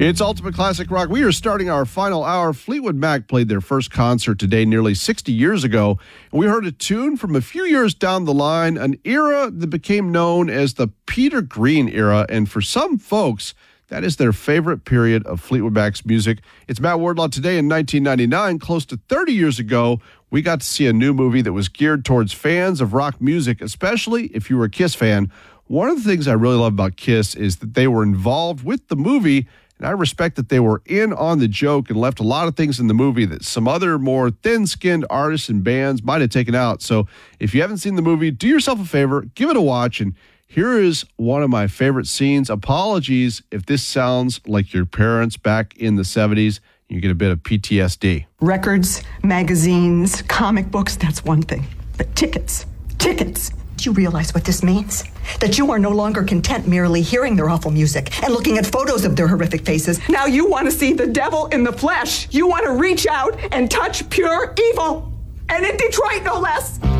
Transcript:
It's Ultimate Classic Rock. We are starting our final hour. Fleetwood Mac played their first concert today nearly 60 years ago. We heard a tune from a few years down the line, an era that became known as the Peter Green era. And for some folks, that is their favorite period of Fleetwood Mac's music. It's Matt Wardlaw. Today in 1999, close to 30 years ago, we got to see a new movie that was geared towards fans of rock music, especially if you were a Kiss fan. One of the things I really love about Kiss is that they were involved with the movie, and I respect that they were in on the joke and left a lot of things in the movie that some other more thin-skinned artists and bands might have taken out. So if you haven't seen the movie, do yourself a favor, give it a watch. And here is one of my favorite scenes. Apologies if this sounds like your parents back in the 70s. You get a bit of PTSD. Records, magazines, comic books, that's one thing. But tickets. Do you realize what this means? That you are no longer content merely hearing their awful music and looking at photos of their horrific faces. Now you want to see the devil in the flesh. You want to reach out and touch pure evil. And in Detroit, no less.